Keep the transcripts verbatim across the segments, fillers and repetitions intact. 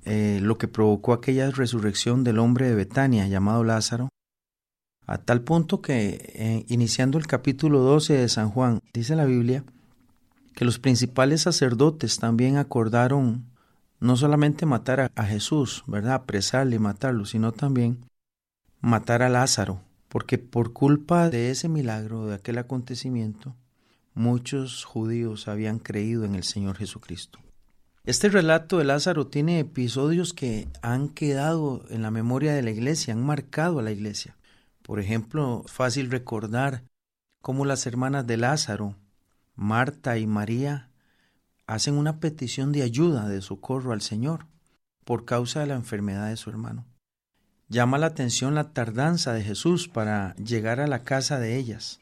eh, lo que provocó aquella resurrección del hombre de Betania llamado Lázaro, a tal punto que eh, iniciando el capítulo doce de San Juan, dice la Biblia que los principales sacerdotes también acordaron no solamente matar a, a Jesús, ¿verdad?, apresarle y matarlo, sino también matar a Lázaro, porque por culpa de ese milagro, de aquel acontecimiento, muchos judíos habían creído en el Señor Jesucristo. Este relato de Lázaro tiene episodios que han quedado en la memoria de la iglesia, han marcado a la iglesia. Por ejemplo, fácil recordar cómo las hermanas de Lázaro, Marta y María, hacen una petición de ayuda, de socorro al Señor, por causa de la enfermedad de su hermano. Llama la atención la tardanza de Jesús para llegar a la casa de ellas,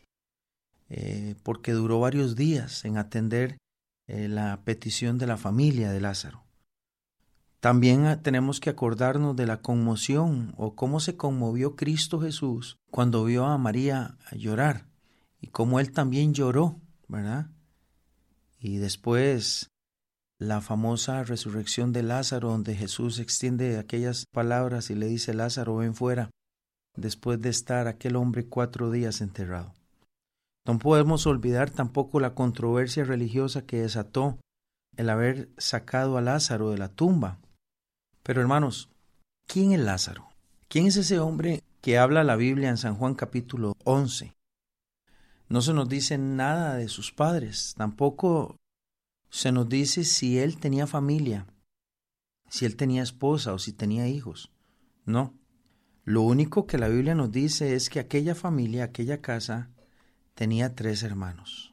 eh, porque duró varios días en atender eh, la petición de la familia de Lázaro. También tenemos que acordarnos de la conmoción o cómo se conmovió Cristo Jesús cuando vio a María llorar y cómo él también lloró, ¿verdad? Y después la famosa resurrección de Lázaro, donde Jesús extiende aquellas palabras y le dice: Lázaro, ven fuera, después de estar aquel hombre cuatro días enterrado. No podemos olvidar tampoco la controversia religiosa que desató el haber sacado a Lázaro de la tumba. Pero hermanos, ¿quién es Lázaro? ¿Quién es ese hombre que habla la Biblia en San Juan capítulo once? No se nos dice nada de sus padres, tampoco se nos dice si él tenía familia, si él tenía esposa o si tenía hijos. No, lo único que la Biblia nos dice es que aquella familia, aquella casa, tenía tres hermanos.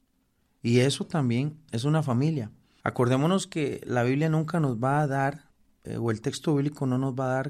Y eso también es una familia. Acordémonos que la Biblia nunca nos va a dar, eh, o el texto bíblico no nos va a dar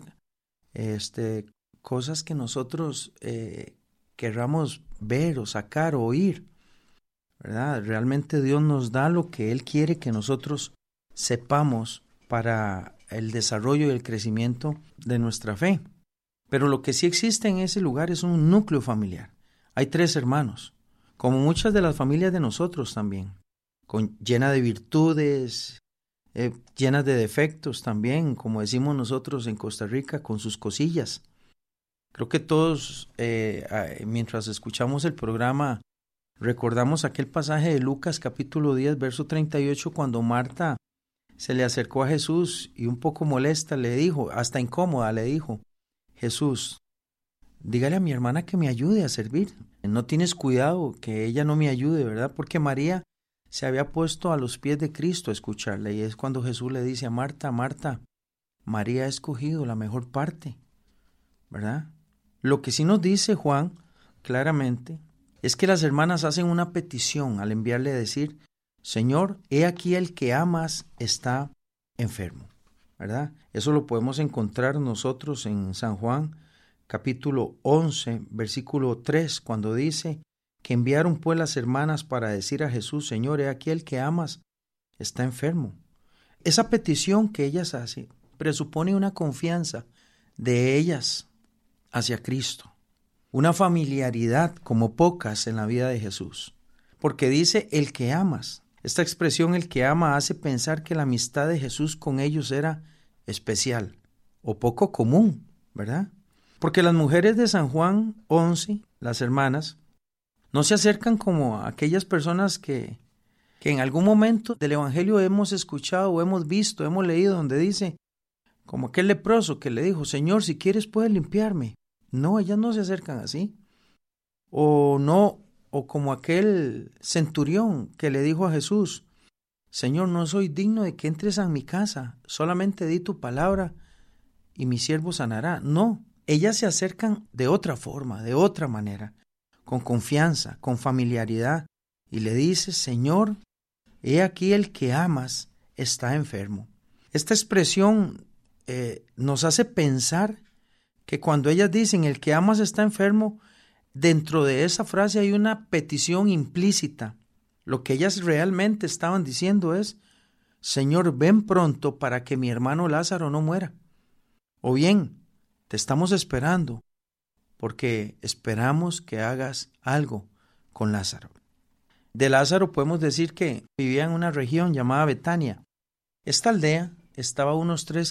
este, cosas que nosotros eh, querramos ver o sacar o oír, ¿verdad? Realmente Dios nos da lo que Él quiere que nosotros sepamos para el desarrollo y el crecimiento de nuestra fe. Pero lo que sí existe en ese lugar es un núcleo familiar. Hay tres hermanos, como muchas de las familias de nosotros también, con, llena de virtudes, eh, llenas de defectos también, como decimos nosotros en Costa Rica, con sus cosillas. Creo que todos, eh, mientras escuchamos el programa, recordamos aquel pasaje de Lucas capítulo diez, verso treinta y ocho, cuando Marta se le acercó a Jesús y un poco molesta le dijo, hasta incómoda le dijo: Jesús, dígale a mi hermana que me ayude a servir. No tienes cuidado que ella no me ayude, ¿verdad? Porque María se había puesto a los pies de Cristo a escucharle, y es cuando Jesús le dice a Marta: Marta, María ha escogido la mejor parte, ¿verdad? Lo que sí nos dice Juan claramente es que las hermanas hacen una petición al enviarle a decir: Señor, he aquí el que amas está enfermo, ¿verdad? Eso lo podemos encontrar nosotros en San Juan capítulo once, versículo tres, cuando dice que enviaron pues las hermanas para decir a Jesús: Señor, he aquí el que amas está enfermo. Esa petición que ellas hacen presupone una confianza de ellas hacia Cristo, una familiaridad como pocas en la vida de Jesús, porque dice el que amas. Esta expresión, el que ama, hace pensar que la amistad de Jesús con ellos era especial o poco común, ¿verdad? Porque las mujeres de San Juan once, las hermanas, no se acercan como a aquellas personas que, que en algún momento del Evangelio hemos escuchado o hemos visto, hemos leído, donde dice, como aquel leproso que le dijo: Señor, si quieres puedes limpiarme. No, ellas no se acercan así. O no, o como aquel centurión que le dijo a Jesús: Señor, no soy digno de que entres a mi casa, solamente di tu palabra y mi siervo sanará. No, ellas se acercan de otra forma, de otra manera, con confianza, con familiaridad, y le dice: Señor, he aquí el que amas está enfermo. Esta expresión eh, nos hace pensar que cuando ellas dicen el que amas está enfermo, dentro de esa frase hay una petición implícita. Lo que ellas realmente estaban diciendo es: Señor, ven pronto para que mi hermano Lázaro no muera. O bien, te estamos esperando porque esperamos que hagas algo con Lázaro. De Lázaro podemos decir que vivía en una región llamada Betania. Esta aldea estaba a unos tres